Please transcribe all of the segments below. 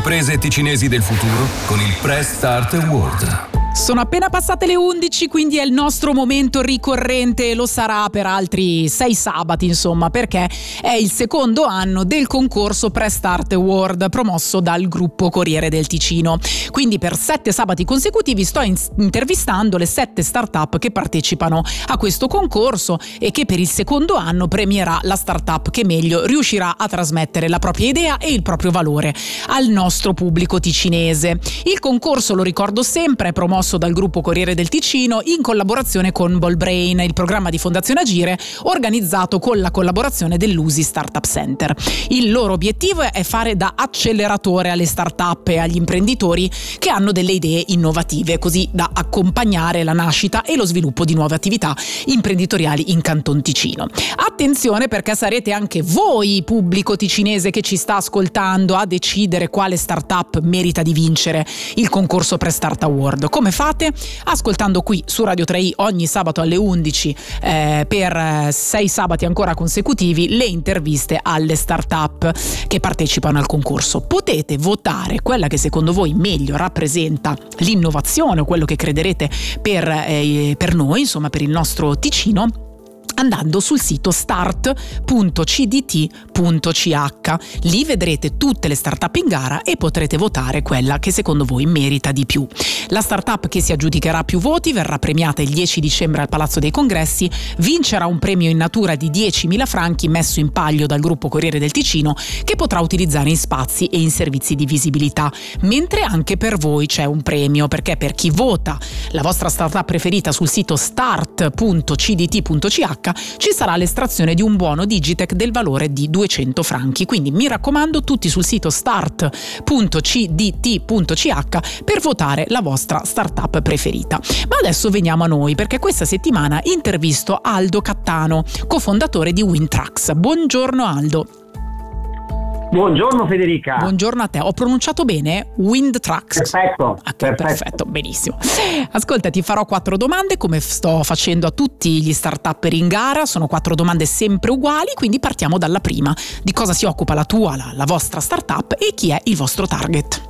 imprese ticinesi del futuro con il Prestart Award. Sono appena passate le 11, quindi è il nostro momento ricorrente e lo sarà per altri 6 sabati, insomma, perché è il secondo anno del concorso Prestart Award promosso dal gruppo Corriere del Ticino. Quindi per 7 sabati consecutivi sto intervistando le 7 start-up che partecipano a questo concorso e che per il secondo anno premierà la start-up che meglio riuscirà a trasmettere la propria idea e il proprio valore al nostro pubblico ticinese. Il concorso, lo ricordo sempre, è promosso dal gruppo Corriere del Ticino in collaborazione con Ballbrain, il programma di Fondazione Agire organizzato con la collaborazione dell'USI Startup Center. Il loro obiettivo è fare da acceleratore alle start-up e agli imprenditori che hanno delle idee innovative, così da accompagnare la nascita e lo sviluppo di nuove attività imprenditoriali in Canton Ticino. Attenzione, perché sarete anche voi, pubblico ticinese che ci sta ascoltando, a decidere quale start-up merita di vincere il concorso Prestart Award. Come fate? Ascoltando qui su Radio 3i ogni sabato alle 11 per 6 sabati ancora consecutivi le interviste alle start-up che partecipano al concorso. Potete votare quella che secondo voi meglio rappresenta l'innovazione o quello che crederete per noi, insomma per il nostro Ticino, andando sul sito start.cdt.ch. Lì vedrete tutte le startup in gara e potrete votare quella che secondo voi merita di più. La startup che si aggiudicherà più voti verrà premiata il 10 dicembre al Palazzo dei Congressi, vincerà un premio in natura di 10.000 franchi messo in palio dal gruppo Corriere del Ticino, che potrà utilizzare in spazi e in servizi di visibilità. Mentre anche per voi c'è un premio, perché per chi vota la vostra startup preferita sul sito start.cdt.ch ci sarà l'estrazione di un buono Digitec del valore di 200 franchi. Quindi mi raccomando, tutti sul sito start.cdt.ch per votare la vostra startup preferita. Ma adesso veniamo a noi, perché questa settimana intervisto Aldo Cattano, cofondatore di Wintrax. Buongiorno Aldo. Buongiorno Federica. Buongiorno a te. Ho pronunciato bene? Wintrax? Perfetto, Okay, perfetto, benissimo. Ascolta, ti farò 4 domande come sto facendo a tutti gli start-upper in gara. Sono 4 domande sempre uguali, quindi partiamo dalla prima. Di cosa si occupa la tua, la vostra startup e chi è il vostro target?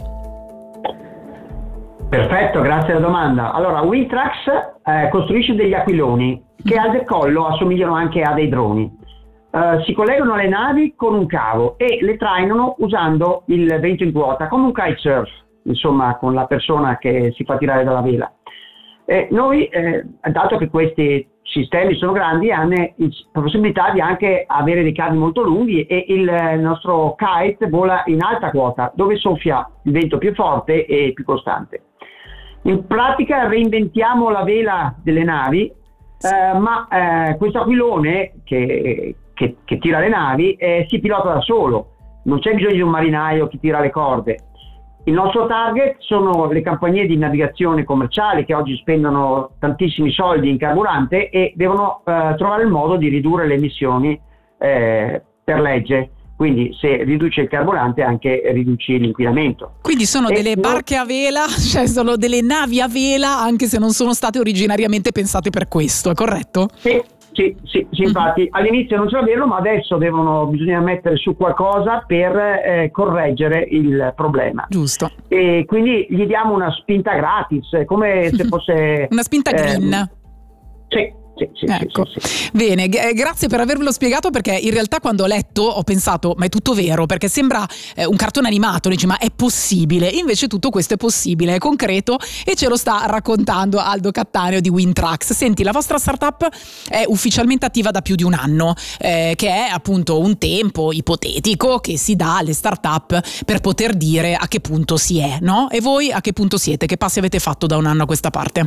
Perfetto, grazie alla domanda. Allora, Wintrax costruisce degli aquiloni che al decollo assomigliano anche a dei droni. Si collegano alle navi con un cavo e le trainano usando il vento in quota, come un kitesurf, insomma, con la persona che si fa tirare dalla vela. Noi, dato che questi sistemi sono grandi, hanno la possibilità di anche avere dei cavi molto lunghi e il nostro kite vola in alta quota, dove soffia il vento più forte e più costante. In pratica reinventiamo la vela delle navi, ma questo aquilone che tira le navi si pilota da solo, non c'è bisogno di un marinaio che tira le corde. Il nostro target sono le compagnie di navigazione commerciali che oggi spendono tantissimi soldi in carburante e devono trovare il modo di ridurre le emissioni per legge. Quindi se riduci il carburante anche riduci l'inquinamento. Quindi sono delle barche a vela, cioè sono delle navi a vela, anche se non sono state originariamente pensate per questo, è corretto? Sì, infatti all'inizio non c'era vero, ma adesso bisogna mettere su qualcosa per correggere il problema. Giusto. E quindi gli diamo una spinta gratis, come se fosse una spinta green. Sì. Ecco. Bene, grazie per avervelo spiegato, perché in realtà quando ho letto ho pensato ma è tutto vero, perché sembra un cartone animato, dici ma è possibile, invece tutto questo è possibile, è concreto e ce lo sta raccontando Aldo Cattaneo di Wintrax. Senti, la vostra startup è ufficialmente attiva da più di un anno, che è appunto un tempo ipotetico che si dà alle startup per poter dire a che punto si è, no? E voi a che punto siete? Che passi avete fatto da un anno a questa parte?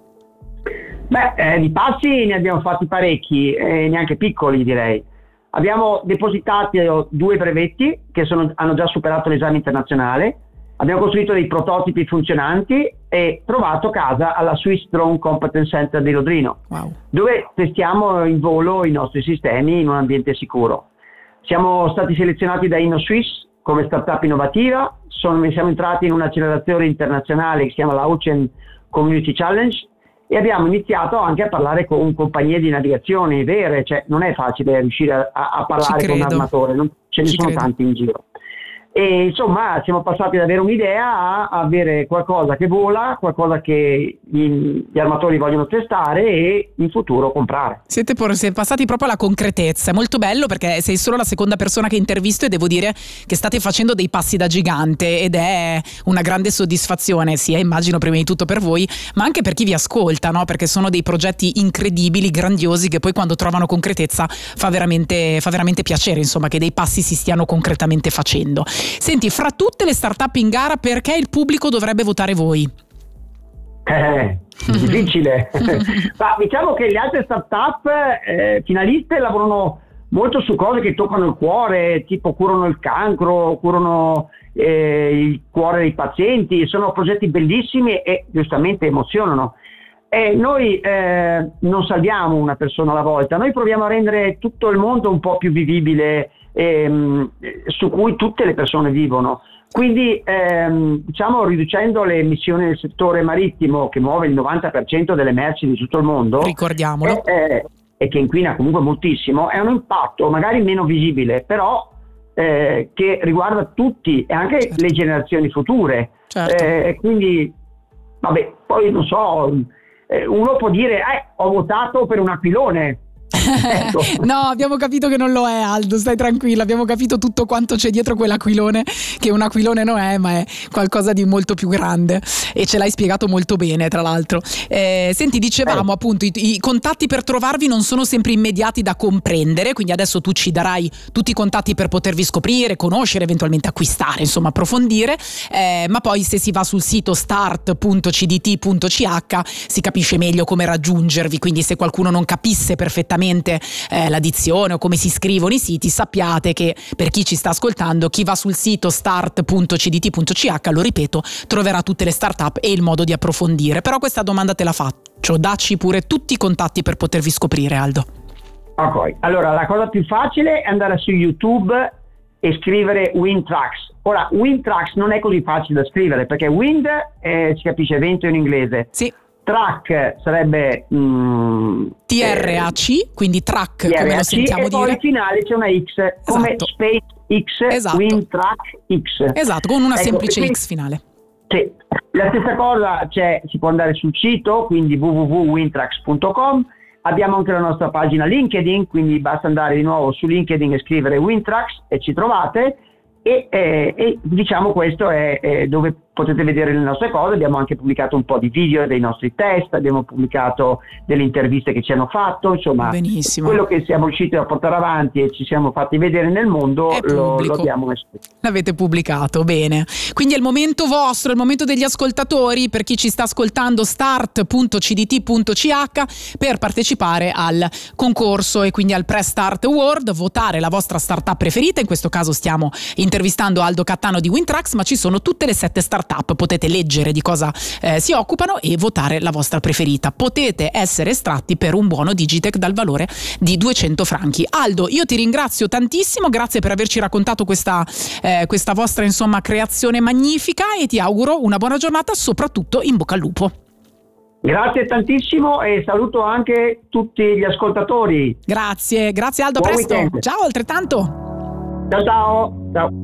Di passi ne abbiamo fatti parecchi, neanche piccoli direi. Abbiamo depositato 2 brevetti che hanno già superato l'esame internazionale, abbiamo costruito dei prototipi funzionanti e trovato casa alla Swiss Drone Competence Center di Lodrino, dove testiamo in volo i nostri sistemi in un ambiente sicuro. Siamo stati selezionati da InnoSwiss come startup innovativa, siamo entrati in un'accelerazione internazionale che si chiama la Ocean Community Challenge, e abbiamo iniziato anche a parlare con compagnie di navigazione vere, cioè non è facile riuscire a parlare con un armatore, ce ne sono tanti in giro. E insomma siamo passati ad avere un'idea a avere qualcosa che vola, qualcosa che gli armatori vogliono testare e in futuro comprare. Siete passati proprio alla concretezza, è molto bello perché sei solo la seconda persona che intervisto e devo dire che state facendo dei passi da gigante ed è una grande soddisfazione, sia immagino prima di tutto per voi, ma anche per chi vi ascolta, no? Perché sono dei progetti incredibili, grandiosi, che poi quando trovano concretezza fa veramente piacere, insomma, che dei passi si stiano concretamente facendo. Senti, fra tutte le startup in gara, perché il pubblico dovrebbe votare voi? Difficile. Ma diciamo che le altre startup finaliste lavorano molto su cose che toccano il cuore, tipo curano il cancro, curano il cuore dei pazienti, sono progetti bellissimi e giustamente emozionano. Noi non salviamo una persona alla volta, noi proviamo a rendere tutto il mondo un po' più vivibile, su cui tutte le persone vivono. Quindi diciamo riducendo le emissioni nel settore marittimo, che muove il 90% delle merci di tutto il mondo, ricordiamolo, e che inquina comunque moltissimo, è un impatto magari meno visibile, però che riguarda tutti e anche certo. le generazioni future. Certo. Quindi vabbè, poi non so, uno può dire ho votato per un aquilone. Ecco. No, abbiamo capito che non lo è, Aldo, stai tranquillo, abbiamo capito tutto quanto c'è dietro quell'aquilone, che un aquilone non è, ma è qualcosa di molto più grande e ce l'hai spiegato molto bene, tra l'altro. Senti, dicevamo appunto i contatti per trovarvi non sono sempre immediati da comprendere, quindi adesso tu ci darai tutti i contatti per potervi scoprire, conoscere, eventualmente acquistare, insomma approfondire, ma poi se si va sul sito start.cdt.ch si capisce meglio come raggiungervi, quindi se qualcuno non capisse perfettamente la dizione o come si scrivono i siti, sappiate che per chi ci sta ascoltando, chi va sul sito start.cdt.ch, lo ripeto, troverà tutte le startup e il modo di approfondire. Però questa domanda te la faccio, dacci pure tutti i contatti per potervi scoprire, Aldo. Ok, allora la cosa più facile è andare su YouTube e scrivere Wintrax. Ora, Wintrax non è così facile da scrivere perché wind si capisce vento in inglese. Sì. Track sarebbe TRAC, quindi track TRAC, come lo sentiamo e dire. poi al finale c'è una X, come Esatto. SpaceX, Esatto. Wintrax X. Esatto, con una semplice quindi, X finale. Sì. La stessa cosa si può andare sul sito, quindi www.wintrax.com. Abbiamo anche la nostra pagina LinkedIn, quindi basta andare di nuovo su LinkedIn e scrivere Wintrax e ci trovate. E diciamo questo è dove potete vedere le nostre cose. Abbiamo anche pubblicato un po' di video dei nostri test, abbiamo pubblicato delle interviste che ci hanno fatto, insomma. Benissimo. Quello che siamo riusciti a portare avanti e ci siamo fatti vedere nel mondo lo abbiamo messo. L'avete pubblicato, bene. Quindi è il momento vostro, è il momento degli ascoltatori, per chi ci sta ascoltando, start.cdt.ch per partecipare al concorso e quindi al Press Start Award, votare la vostra startup preferita. In questo caso stiamo intervistando Aldo Cattano di Wintrax, ma ci sono tutte le 7 startup, potete leggere di cosa si occupano e votare la vostra preferita. Potete essere estratti per un buono Digitec dal valore di 200 franchi. Aldo, io ti ringrazio tantissimo, grazie per averci raccontato questa vostra insomma creazione magnifica e ti auguro una buona giornata, soprattutto in bocca al lupo. Grazie tantissimo e saluto anche tutti gli ascoltatori. Grazie Aldo, Buon presto. weekend. Ciao, altrettanto. Ciao.